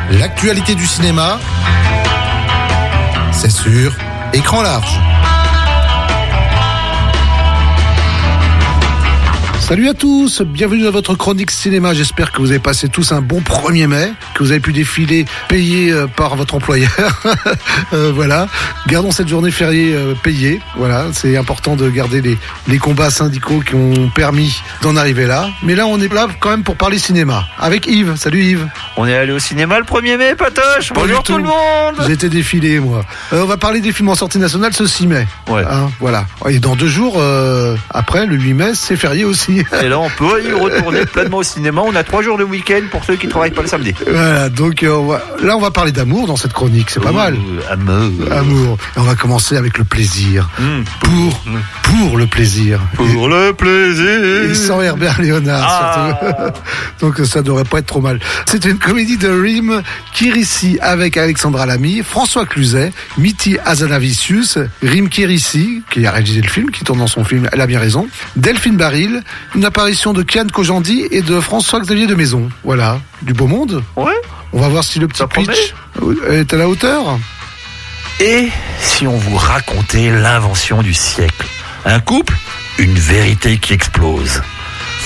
L'actualité du cinéma, c'est sur Écran Large. Salut à tous, bienvenue dans votre chronique cinéma. J'espère que vous avez passé tous un bon 1er mai, que vous avez pu défiler payé par votre employeur. Voilà, gardons cette journée fériée payée. Voilà, c'est important de garder les combats syndicaux qui ont permis d'en arriver là. Mais là, on est là quand même pour parler cinéma. Avec Yves. Salut Yves. On est allé au cinéma le 1er mai, Patoche. Bonjour tout le monde. J'ai été défilé, moi. On va parler des films en sortie nationale ce 6 mai. Ouais. Hein, voilà. Et dans 2 jours, après, le 8 mai, c'est férié aussi. Et là, on peut y retourner pleinement au cinéma. On a 3 jours de week-end pour ceux qui travaillent pas le samedi. Voilà, donc on va parler d'amour dans cette chronique, c'est pas mal. Amour. Et on va commencer avec le plaisir. Pour le plaisir. Pour le plaisir. Et sans Herbert Léonard, surtout. Donc ça devrait pas être trop mal. C'est une comédie de Rim Kérissi avec Alexandra Lamy, François Cluzet, Miti Hazanavicius, Rim Kérissi, qui a réalisé le film, qui tourne dans son film Elle a bien raison, Delphine Baril, une apparition de Kian Kojandi et de François-Xavier de Maison. Voilà, du beau monde. Ouais. On va voir si le petit pitch est à la hauteur. Et si on vous racontait l'invention du siècle? Un couple, une vérité qui explose.